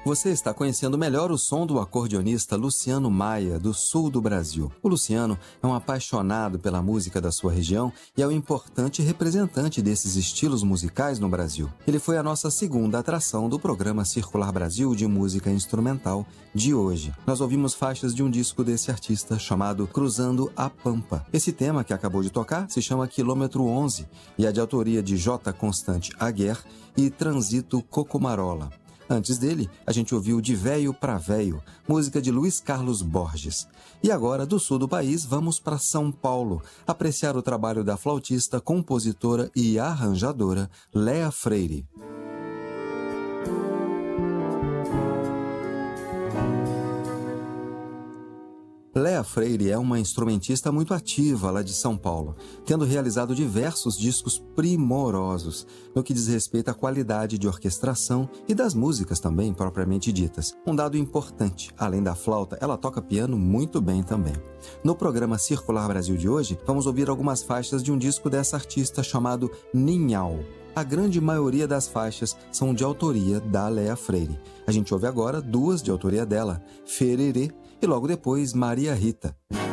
Você está conhecendo melhor o som do acordeonista Luciano Maia, do sul do Brasil. O Luciano é um apaixonado pela música da sua região e é um importante representante desses estilos musicais no Brasil. Ele foi a nossa segunda atração do programa Circular Brasil de música instrumental de hoje. Nós ouvimos faixas de um disco desse artista chamado Cruzando a Pampa. Esse tema que acabou de tocar se chama Quilômetro 11 e é de autoria de J. Constante Aguer e Transito Cocomarola. Antes dele, a gente ouviu De Véio pra Véio, música de Luiz Carlos Borges. E agora, do sul do país, vamos para São Paulo, apreciar o trabalho da flautista, compositora e arranjadora Léa Freire. Léa Freire é uma instrumentista muito ativa lá de São Paulo, tendo realizado diversos discos primorosos, no que diz respeito à qualidade de orquestração e das músicas também, propriamente ditas. Um dado importante, além da flauta, ela toca piano muito bem também. No programa Circular Brasil de hoje, vamos ouvir algumas faixas de um disco dessa artista chamado Ninhau. A grande maioria das faixas são de autoria da Léa Freire. A gente ouve agora duas de autoria dela, Fererê, e logo depois Maria Rita.